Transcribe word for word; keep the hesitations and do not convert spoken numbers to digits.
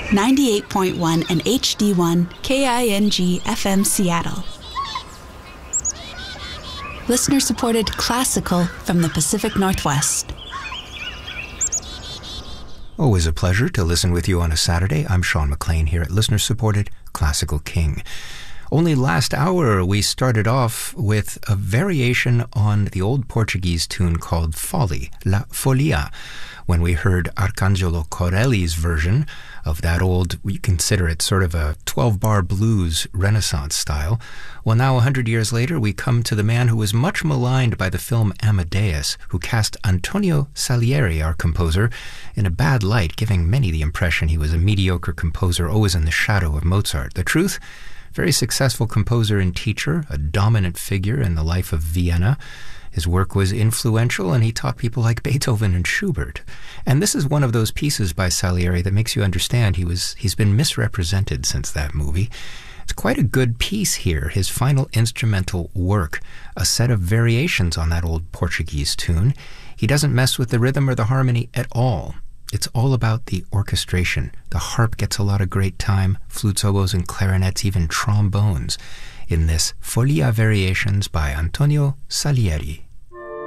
ninety-eight point one and H D one K I N G F M Seattle. Listener-supported classical from the Pacific Northwest. Always a pleasure to listen with you on a Saturday. I'm Sean McLean here at Listener-supported Classical King. Only last hour we started off with a variation on the old Portuguese tune called Folly, La Folia, when we heard Arcangelo Corelli's version of that old, we consider it sort of a twelve-bar blues Renaissance style. Well, now, a hundred years later, we come to the man who was much maligned by the film Amadeus, who cast Antonio Salieri, our composer, in a bad light, giving many the impression he was a mediocre composer, always in the shadow of Mozart. The truth? Very successful composer and teacher, a dominant figure in the life of Vienna. His work was influential, and he taught people like Beethoven and Schubert. And this is one of those pieces by Salieri that makes you understand he was, he's been misrepresented since that movie. It's quite a good piece here, his final instrumental work, a set of variations on that old Portuguese tune. He doesn't mess with the rhythm or the harmony at all. It's all about the orchestration. The harp gets a lot of great time, flutes, oboes, and clarinets, even trombones, in this Folia Variations by Antonio Salieri.